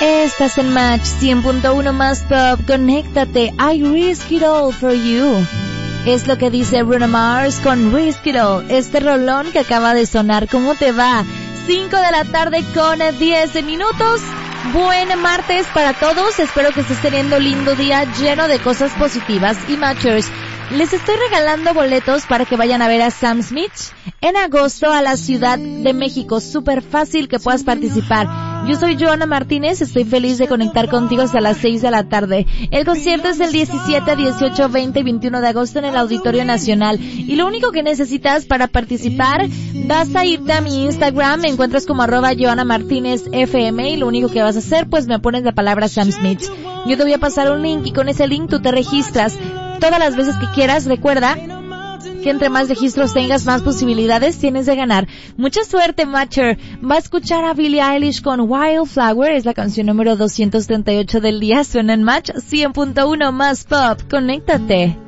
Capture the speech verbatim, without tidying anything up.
Estás en Match cien punto uno más Pop. Conéctate. I risk it all for you. Es lo que dice Bruno Mars con Risk It All. Este rolón que acaba de sonar. ¿Cómo te va? cinco de la tarde con diez minutos. Buen martes para todos. Espero que estés teniendo un lindo día lleno de cosas positivas. Y Matchers, les estoy regalando boletos para que vayan a ver a Sam Smith en agosto a la Ciudad de México. Súper fácil que puedas participar. Yo soy Joana Martínez, estoy feliz de conectar contigo hasta las seis de la tarde. El concierto es el diecisiete, dieciocho, veinte y veintiuno de agosto en el Auditorio Nacional. Y lo único que necesitas para participar, vas a irte a mi Instagram, me encuentras como arroba Joana Martínez F M y lo único que vas a hacer, pues me pones la palabra Sam Smith. Yo te voy a pasar un link y con ese link tú te registras todas las veces que quieras. Recuerda que entre más registros tengas, más posibilidades tienes de ganar. Mucha suerte, Matcher. Va a escuchar a Billie Eilish con Wildflower. Es la canción número doscientos treinta y ocho del día. Suena en Match cien punto uno más Pop. Conéctate.